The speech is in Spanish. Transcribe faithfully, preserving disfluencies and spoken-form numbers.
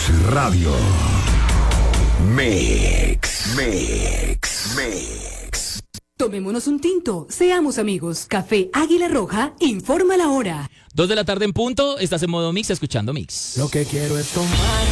Radio. Mix, Mix, Mix. Tomémonos un tinto, seamos amigos. Café Águila Roja, informa la hora. Dos de la tarde en punto, estás en modo Mix, escuchando Mix. Lo que quiero es tomar.